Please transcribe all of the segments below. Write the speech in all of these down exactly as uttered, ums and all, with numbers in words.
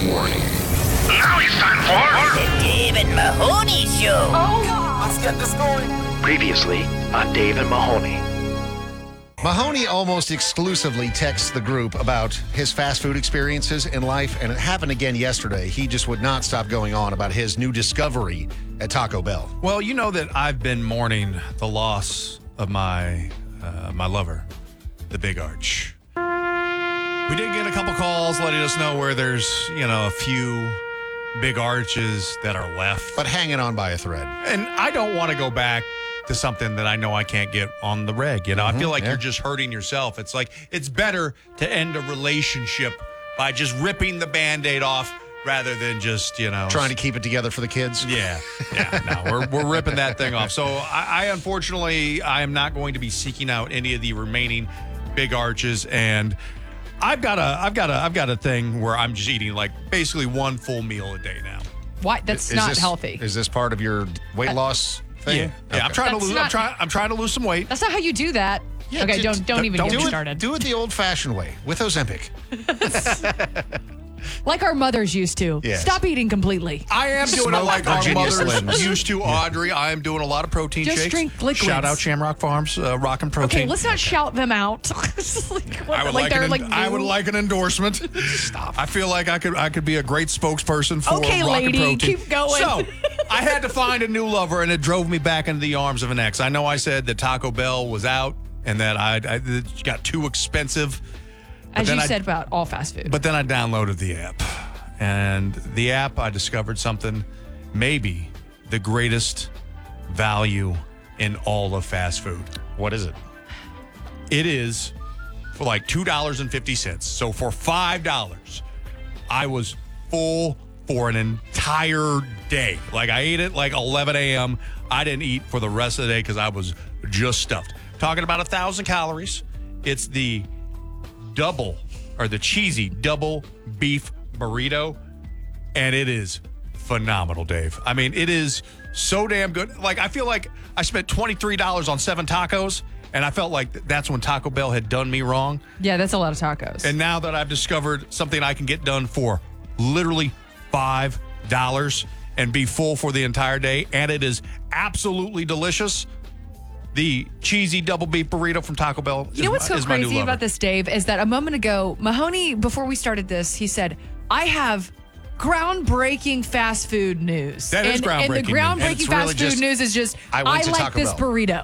Warning. Now it's time for The Dave and Mahoney Show. Oh, let's get this going. Previously on Dave and Mahoney. Mahoney almost exclusively texts the group about his fast food experiences in life, and it happened again yesterday. He just would not stop going on about his new discovery at Taco Bell. Well, you know that I've been mourning the loss of my uh, my lover, the Big Arch. We did get a couple calls letting us know where there's, you know, a few big arches that are left. But hanging on by a thread. And I don't want to go back to something that I know I can't get on the reg. You know, Mm-hmm, I feel like yeah. you're just hurting yourself. It's like it's better to end a relationship by just ripping the Band-Aid off rather than just, you know, Trying to keep it together for the kids. Yeah, yeah. No, we're we're ripping that thing off. So I, I unfortunately I am not going to be seeking out any of the remaining big arches, and I've got a I've got a I've got a thing where I'm just eating like basically one full meal a day now. Why? That's Is not this- healthy. Is this part of your weight loss thing? Yeah, yeah. I'm trying That's to lose. not- I'm trying. I'm trying to lose some weight. That's not how you do that. Yeah, okay, d- don't don't d- even don't get do me it, started. Do it the old-fashioned way with Ozempic. Like our mothers used to. Yes. Stop eating completely. I am doing it Smoke like our Virginia mothers Slims. used to, Audrey. I am doing a lot of protein Just shakes. drink liquids. Shout out Shamrock Farms, uh, Rockin' Protein. Okay, let's not shout them out. It's like, what, I would like like, they're an, like I would new. like an endorsement. Stop. I feel like I could I could be a great spokesperson for Okay, Rockin' lady, Protein. keep going. So I had to find a new lover, and it drove me back into the arms of an ex. I know I said that Taco Bell was out and that I, I it got too expensive. but As then you I- said about all fast food. But then I downloaded the app. And the app, I discovered something, maybe the greatest value in all of fast food. What is it? It is for like two dollars and fifty cents. So for five dollars, I was full for an entire day. Like I ate it like eleven a.m. I didn't eat for the rest of the day because I was just stuffed. Talking about a thousand calories. It's the double or the cheesy double beef burrito, and it is phenomenal, Dave. I mean, it is so damn good. Like, I feel like I spent twenty-three dollars on seven tacos, and I felt like th- that's when Taco Bell had done me wrong. yeah, that's a lot of tacos. And now that I've discovered something I can get done for literally five dollars and be full for the entire day, and it is absolutely delicious, the cheesy double beef burrito from Taco Bell You know what's so is my new crazy lover. about this, Dave, is that a moment ago, Mahoney, before we started this, he said, I have groundbreaking fast food news. That is and, groundbreaking And the news. groundbreaking And it's fast really food just, news is just, I I, went to like Taco this Bell.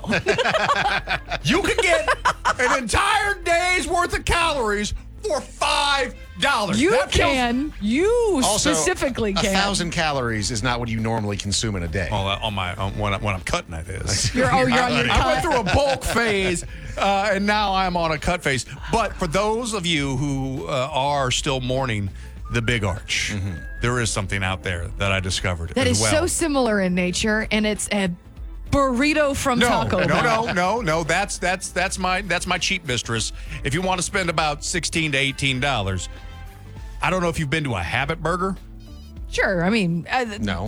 burrito. You can get an entire day's worth of calories for five dollars. You That feels- can. You Also, specifically a can. thousand calories is not what you normally consume in a day. Well, uh, on my on, when, I, when I'm cutting, it is. You're, oh, you're on your I went cut. through a bulk phase, uh, and now I'm on a cut phase. But for those of you who uh, are still mourning the Big Arch, there is something out there that I discovered That as is well. so similar in nature, and it's a burrito from No, Taco no, Bell. no, no, no. That's that's that's my that's my cheap mistress. If you want to spend about sixteen to eighteen dollars, I don't know if you've been to a Habit Burger. Sure, I mean, uh, No.